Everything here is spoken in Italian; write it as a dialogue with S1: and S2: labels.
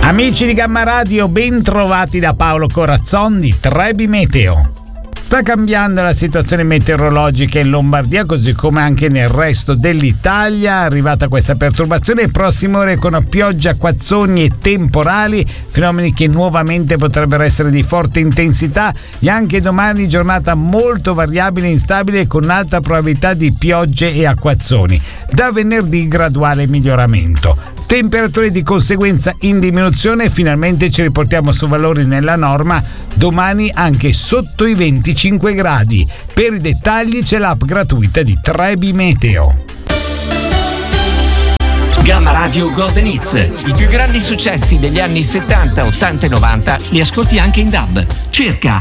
S1: Amici di Gamma Radio, ben trovati da Paolo Corazzon di Trebi Meteo. Sta cambiando la situazione meteorologica in Lombardia, così come anche nel resto dell'Italia. È arrivata questa perturbazione e prossime ore con pioggia, acquazzoni e temporali, fenomeni che nuovamente potrebbero essere di forte intensità, e anche domani giornata molto variabile e instabile con alta probabilità di piogge e acquazzoni. Da venerdì graduale miglioramento. Temperature di conseguenza in diminuzione e finalmente ci riportiamo su valori nella norma, domani anche sotto i 25 gradi. Per i dettagli c'è l'app gratuita di Trebi Meteo.
S2: Gamma Radio Golden Hits, i più grandi successi degli anni 70, 80 e 90 li ascolti anche in DAB. Cerca